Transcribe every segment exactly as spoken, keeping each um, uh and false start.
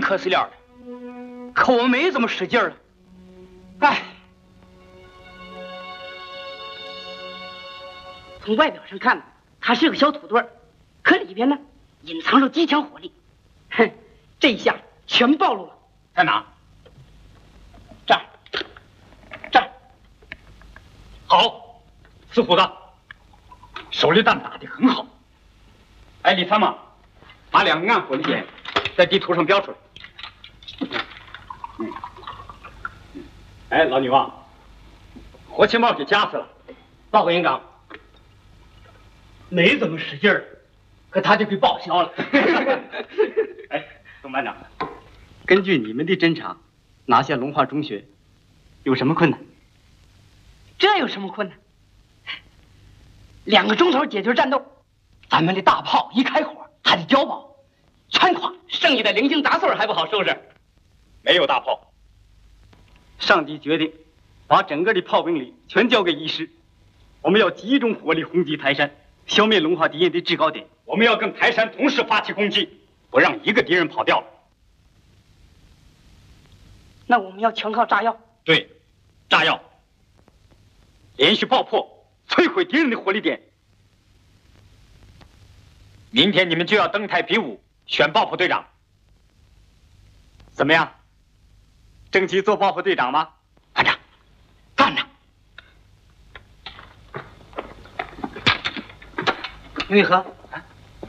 可是了的，可我没这么使劲儿。哎，从外表上看，他是个小土堆，可里边呢，隐藏着极强火力。哼，这一下全暴露了。在哪？这儿，这儿。好，四虎子，手榴弹打得很好。哎，李参谋，把两个暗火力点在地图上标出来。嗯，嗯，哎，老女王，火情报给夹死了。报告营长，没怎么使劲儿，可他就给报销了。哎，董班长，根据你们的侦查，拿下龙华中学有什么困难？这有什么困难？两个钟头解决战斗，咱们的大炮一开火还得碉堡，全垮，剩下的零星杂碎还不好收拾。没有大炮，上级决定把整个的炮兵力全交给一师，我们要集中火力轰击台山，消灭龙华敌人的制高点。我们要跟台山同时发起攻击，不让一个敌人跑掉。那我们要全靠炸药。对，炸药，连续爆破，摧毁敌人的火力点。明天你们就要登台比武，选爆破队长。怎么样？争取做爆破队长吗？班长，干着！刘玉和，啊，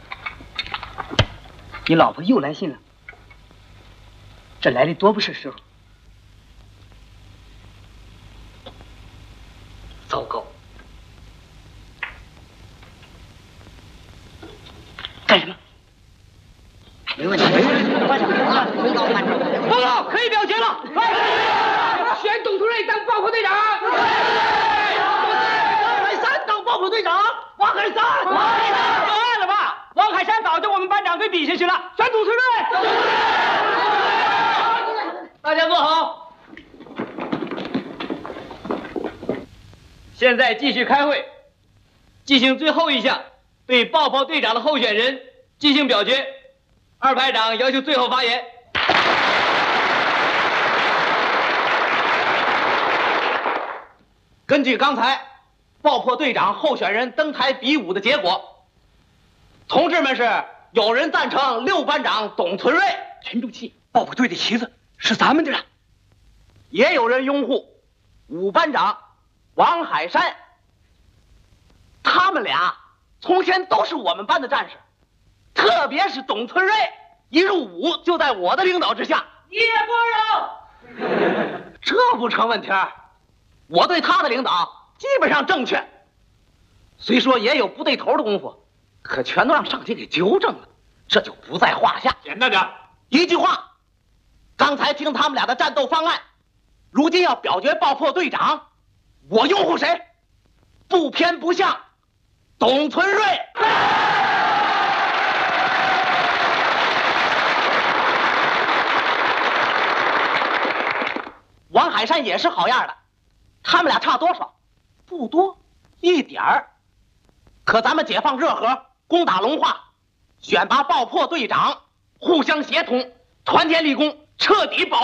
你老婆又来信了，这来的多不是时候。糟糕！干什么？没问题，没问题。班长，报告，可以表决了。选董存瑞当爆破队长。王海山当爆破队长。王海山，王海山，有爱了吧？王海山早就我们班长给比下去了。选董存瑞。大家坐好。现在继续开会，进行最后一项，对爆破队长的候选人进行表决。二排长要求最后发言。根据刚才爆破队长候选人登台比武的结果，同志们是有人赞成六班长董存瑞，沉住气，爆破队的旗子是咱们的了。也有人拥护五班长王海山，他们俩从前都是我们班的战士，特别是董存瑞，一入伍就在我的领导之下，一言不容。这不成问题，我对他的领导基本上正确，虽说也有不对头的功夫，可全都让上级给纠正了，这就不在话下。简单点，一句话，刚才听他们俩的战斗方案，如今要表决爆破队长，我拥护谁？不偏不向，董存瑞。王海山也是好样的，他们俩差多少？不多，一点儿。可咱们解放热河，攻打龙华，选拔爆破队长，互相协同，团结立功，彻底保